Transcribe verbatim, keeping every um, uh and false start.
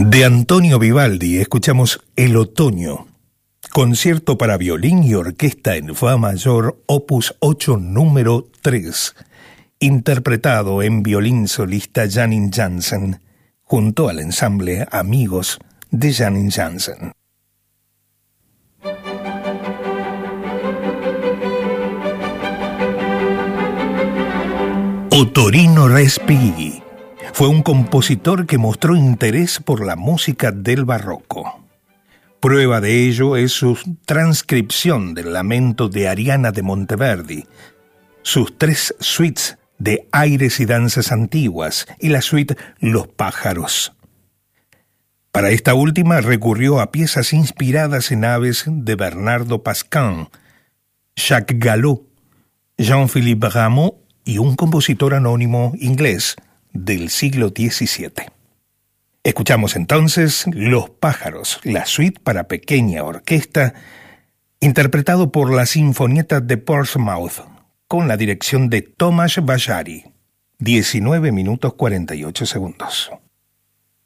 De Antonio Vivaldi escuchamos El Otoño, concierto para violín y orquesta en fa mayor, opus ocho número tres, interpretado en violín solista Janine Jansen, junto al ensamble Amigos de Janine Jansen. Ottorino Respighi fue un compositor que mostró interés por la música del barroco. Prueba de ello es su transcripción del lamento de Ariana de Monteverdi, sus tres suites de aires y danzas antiguas y la suite Los pájaros. Para esta última recurrió a piezas inspiradas en aves de Bernardo Pasquin, Jacques Galop, Jean-Philippe Rameau y un compositor anónimo inglés del siglo diecisiete. Escuchamos entonces Los pájaros, la suite para pequeña orquesta, interpretado por la Sinfonietta de Portsmouth, con la dirección de Tomasz Bajari. diecinueve minutos cuarenta y ocho segundos.